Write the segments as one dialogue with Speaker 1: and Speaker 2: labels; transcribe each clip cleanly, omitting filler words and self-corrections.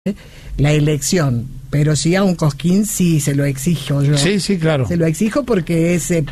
Speaker 1: la elección, pero sí a un Cosquín sí se lo exijo yo.
Speaker 2: Sí, claro.
Speaker 1: Se lo exijo porque se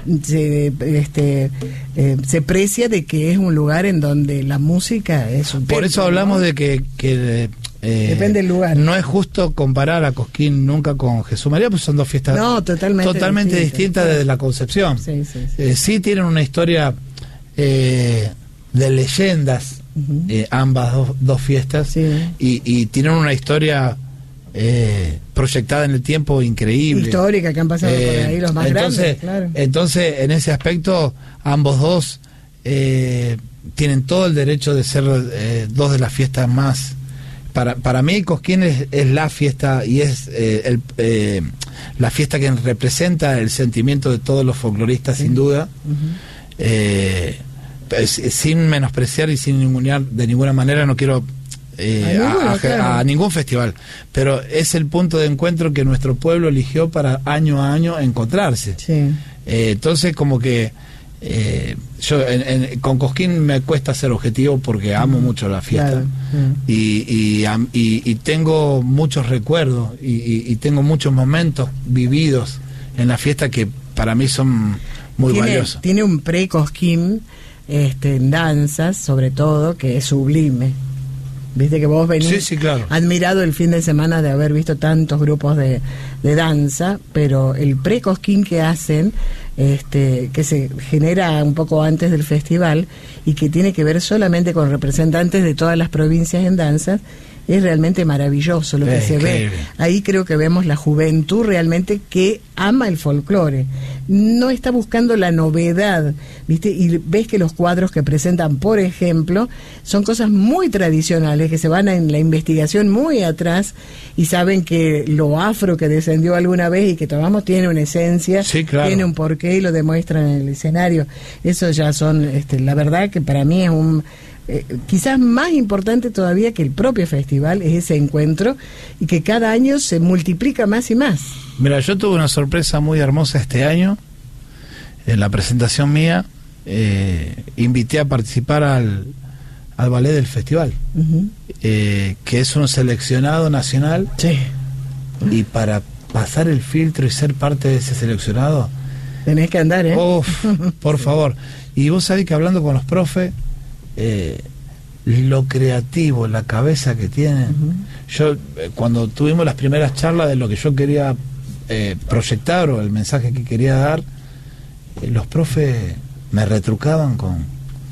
Speaker 1: precia de que es un lugar en donde la música es un
Speaker 2: Por eso hablamos, ¿no?, de que
Speaker 1: depende del lugar.
Speaker 2: No es justo comparar a Cosquín nunca con Jesús María, pues son dos fiestas totalmente distintas desde la concepción. Sí tienen una historia de leyendas, ambas dos fiestas, y tienen una historia proyectada en el tiempo increíble,
Speaker 1: histórica, que han pasado por ahí los más grandes, claro.
Speaker 2: Entonces, en ese aspecto, ambos dos tienen todo el derecho de ser dos de las fiestas más. Para mí, Cosquín es la fiesta, y es la fiesta que representa el sentimiento de todos los folcloristas, sin duda. Sin menospreciar y sin ningunear de ninguna manera, no quiero a ningún festival, pero es el punto de encuentro que nuestro pueblo eligió para año a año encontrarse. Entonces, como que yo con Cosquín me cuesta ser objetivo porque amo mucho la fiesta, y tengo muchos recuerdos y tengo muchos momentos vividos en la fiesta que para mí son muy valiosos.
Speaker 1: Tiene un pre-Cosquín en danzas, sobre todo, que es sublime. Viste que vos venís
Speaker 2: claro,
Speaker 1: admirado el fin de semana de haber visto tantos grupos de danza, pero el pre-Cosquín que hacen, que se genera un poco antes del festival y que tiene que ver solamente con representantes de todas las provincias en danzas, es realmente maravilloso lo que se ve. Ahí creo que vemos la juventud realmente que ama el folclore. No está buscando la novedad, ¿viste? Y ves que los cuadros que presentan, por ejemplo, son cosas muy tradicionales, que se van en la investigación muy atrás y saben que lo afro que descendió alguna vez y que tomamos tiene una esencia, tiene un porqué y lo demuestran en el escenario. Eso ya son, la verdad que para mí es un... quizás más importante todavía que el propio festival, es ese encuentro, y que cada año se multiplica más y más.
Speaker 2: Mira, yo tuve una sorpresa muy hermosa este año. En la presentación mía invité a participar al ballet del festival, que es un seleccionado nacional, y para pasar el filtro y ser parte de ese seleccionado
Speaker 1: tenés que andar,
Speaker 2: por favor. Y vos sabés que hablando con los profes, lo creativo, la cabeza que tienen. Yo cuando tuvimos las primeras charlas de lo que yo quería proyectar o el mensaje que quería dar, los profes me retrucaban con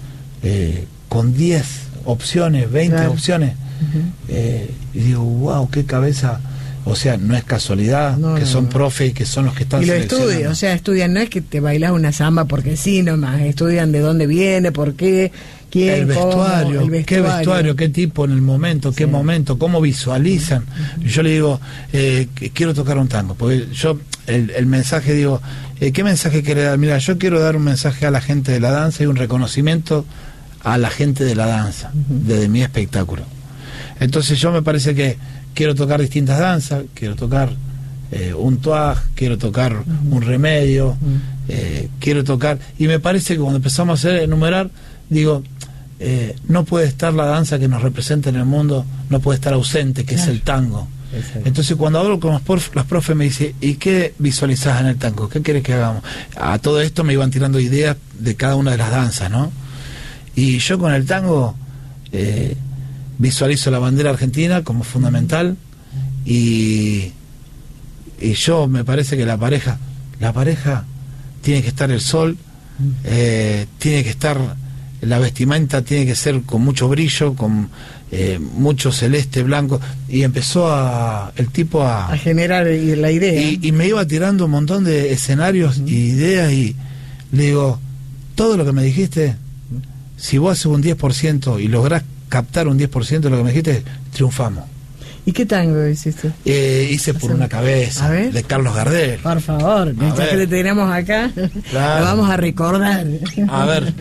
Speaker 2: 10 opciones, 20 opciones, y digo, wow, qué cabeza. O sea, no es casualidad que son profes y que son los que están seleccionando.
Speaker 1: Y lo estudian, estudian, no es que te bailas una samba porque sí nomás, estudian de dónde viene, por qué, quién,
Speaker 2: el vestuario, qué vestuario, qué tipo en el momento, qué momento, cómo visualizan. Yo le digo, quiero tocar un tango, porque yo, el mensaje, digo, ¿qué mensaje quiere dar? Mira, yo quiero dar un mensaje a la gente de la danza y un reconocimiento a la gente de la danza, desde mi espectáculo. Entonces yo me parece que quiero tocar distintas danzas, quiero tocar un tuaj, quiero tocar un remedio, quiero tocar, y me parece que cuando empezamos a enumerar, digo, no puede estar la danza que nos representa en el mundo, no puede estar ausente, que es el tango. Entonces cuando hablo con los profes me dicen, ¿y qué visualizás en el tango? ¿Qué querés que hagamos? A todo esto me iban tirando ideas de cada una de las danzas, ¿no? Y yo con el tango visualizo la bandera argentina como fundamental, y yo me parece que la pareja tiene que estar el sol, tiene que estar la vestimenta, tiene que ser con mucho brillo, con mucho celeste, blanco, y empezó el tipo a
Speaker 1: generar la idea,
Speaker 2: y me iba tirando un montón de escenarios y ideas, y le digo, todo lo que me dijiste, si vos haces un 10% y lográs captar un 10% de lo que me dijiste, triunfamos.
Speaker 1: ¿Y qué tango hiciste?
Speaker 2: Hice Por una cabeza, de Carlos Gardel.
Speaker 1: Por favor, ya que le tenemos acá, lo vamos a recordar.
Speaker 2: A ver.